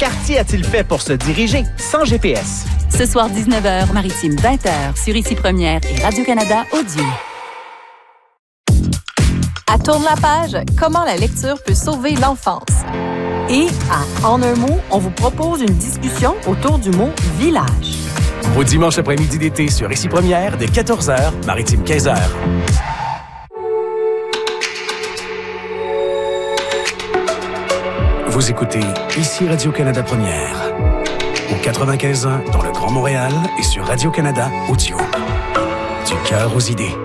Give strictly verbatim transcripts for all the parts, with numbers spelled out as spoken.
quartier a-t-il fait pour se diriger sans G P S? Ce soir, dix-neuf heures, Maritime vingt heures, sur Ici Première et Radio-Canada Audio. À Tourne la page, comment la lecture peut sauver l'enfance. Et à En un mot, on vous propose une discussion autour du mot « village ». Au dimanche après-midi d'été sur Ici Première, dès quatorze heures, Maritime quinze heures. Vous écoutez Ici Radio-Canada Première. Au quatre-vingt-quinze ans dans le Grand Montréal et sur Radio-Canada Audio. Du cœur aux idées.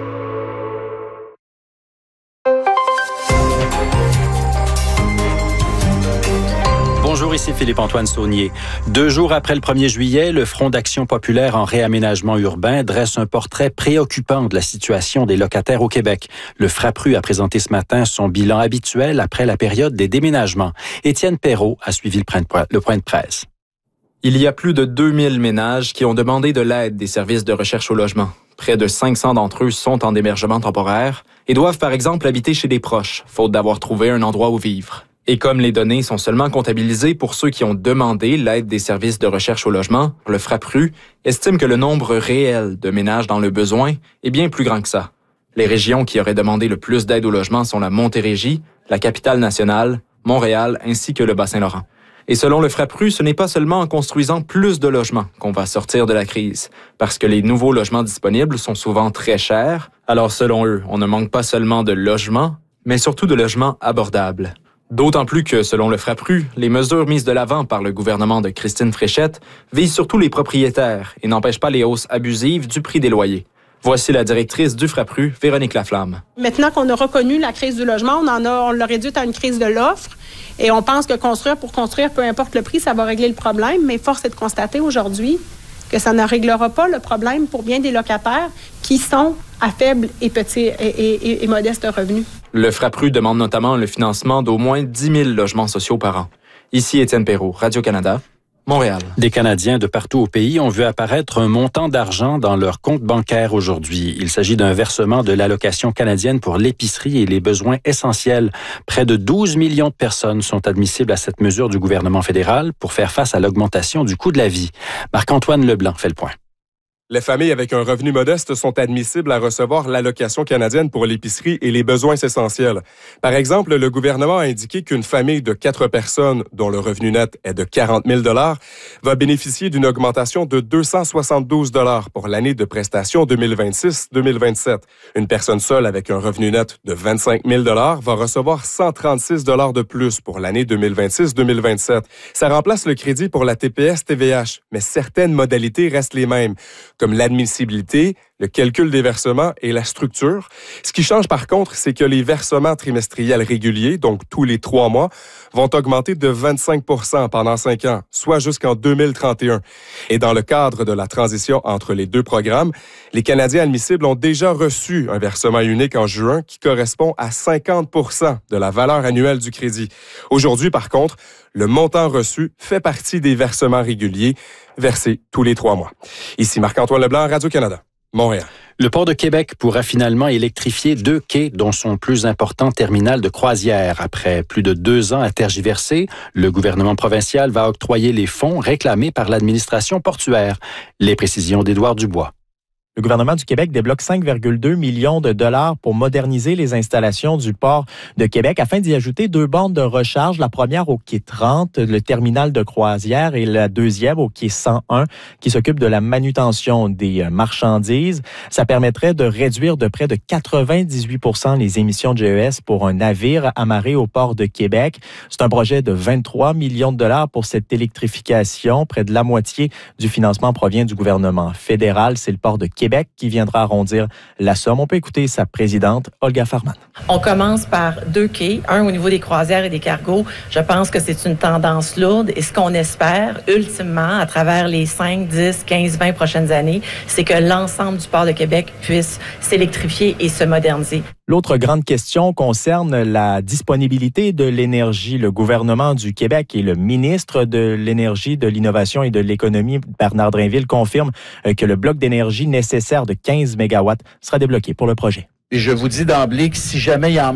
Bonjour, ici Philippe-Antoine Saunier. Deux jours après le premier juillet, le Front d'action populaire en réaménagement urbain dresse un portrait préoccupant de la situation des locataires au Québec. Le Frappru a présenté ce matin son bilan habituel après la période des déménagements. Étienne Perrault a suivi le point de presse. Il y a plus de deux mille ménages qui ont demandé de l'aide des services de recherche au logement. Près de cinq cents d'entre eux sont en hébergement temporaire et doivent par exemple habiter chez des proches, faute d'avoir trouvé un endroit où vivre. Et comme les données sont seulement comptabilisées pour ceux qui ont demandé l'aide des services de recherche au logement, le Frappru estime que le nombre réel de ménages dans le besoin est bien plus grand que ça. Les régions qui auraient demandé le plus d'aide au logement sont la Montérégie, la Capitale-Nationale, Montréal ainsi que le Bas-Saint-Laurent. Et selon le Frappru, ce n'est pas seulement en construisant plus de logements qu'on va sortir de la crise, parce que les nouveaux logements disponibles sont souvent très chers. Alors selon eux, on ne manque pas seulement de logements, mais surtout de logements abordables. D'autant plus que, selon le Frappru, les mesures mises de l'avant par le gouvernement de Christine Fréchette visent surtout les propriétaires et n'empêchent pas les hausses abusives du prix des loyers. Voici la directrice du Frappru, Véronique Laflamme. Maintenant qu'on a reconnu la crise du logement, on en a, on l'a réduite à une crise de l'offre et on pense que construire pour construire, peu importe le prix, ça va régler le problème, mais force est de constater aujourd'hui que ça ne réglera pas le problème pour bien des locataires qui sont à faible et petits et, et, et modestes revenus. Le Frappru demande notamment le financement d'au moins dix mille logements sociaux par an. Ici Étienne Perrault, Radio-Canada, Montréal. Des Canadiens de partout au pays ont vu apparaître un montant d'argent dans leur compte bancaire aujourd'hui. Il s'agit d'un versement de l'allocation canadienne pour l'épicerie et les besoins essentiels. Près de douze millions de personnes sont admissibles à cette mesure du gouvernement fédéral pour faire face à l'augmentation du coût de la vie. Marc-Antoine Leblanc fait le point. Les familles avec un revenu modeste sont admissibles à recevoir l'allocation canadienne pour l'épicerie et les besoins essentiels. Par exemple, le gouvernement a indiqué qu'une famille de quatre personnes, dont le revenu net est de quarante mille dollars, va bénéficier d'une augmentation de deux cent soixante-douze dollars pour l'année de prestation deux mille vingt-six deux mille vingt-sept. Une personne seule avec un revenu net de vingt-cinq mille dollars va recevoir cent trente-six dollars de plus pour l'année deux mille vingt-six deux mille vingt-sept. Ça remplace le crédit pour la T P S T V H, mais certaines modalités restent les mêmes, comme l'admissibilité, le calcul des versements et la structure. Ce qui change par contre, c'est que les versements trimestriels réguliers, donc tous les trois mois, vont augmenter de vingt-cinq pour cent pendant cinq ans, soit jusqu'en deux mille trente et un. Et dans le cadre de la transition entre les deux programmes, les Canadiens admissibles ont déjà reçu un versement unique en juin qui correspond à cinquante pour cent de la valeur annuelle du crédit. Aujourd'hui, par contre, le montant reçu fait partie des versements réguliers versés tous les trois mois. Ici Marc-Antoine Leblanc, Radio-Canada, Montréal. Le port de Québec pourra finalement électrifier deux quais, dont son plus important terminal de croisière. Après plus de deux ans à tergiverser, le gouvernement provincial va octroyer les fonds réclamés par l'administration portuaire. Les précisions d'Édouard Dubois. Le gouvernement du Québec débloque cinq virgule deux millions de dollars pour moderniser les installations du port de Québec afin d'y ajouter deux bornes de recharge. La première au quai trente, le terminal de croisière, et la deuxième au quai cent un qui s'occupe de la manutention des marchandises. Ça permettrait de réduire de près de quatre-vingt-dix-huit pour cent les émissions de G E S pour un navire amarré au port de Québec. C'est un projet de vingt-trois millions de dollars pour cette électrification. Près de la moitié du financement provient du gouvernement fédéral. C'est le port de Québec qui viendra arrondir la somme. On peut écouter sa présidente, Olga Farman. On commence par deux quais, un au niveau des croisières et des cargos. Je pense que c'est une tendance lourde et ce qu'on espère ultimement à travers les cinq, dix, quinze, vingt prochaines années, c'est que l'ensemble du port de Québec puisse s'électrifier et se moderniser. L'autre grande question concerne la disponibilité de l'énergie. Le gouvernement du Québec et le ministre de l'Énergie, de l'Innovation et de l'Économie, Bernard Drainville, confirme que le bloc d'énergie nécessaire de quinze mégawatts sera débloqué pour le projet. Et je vous dis d'emblée que si jamais il y en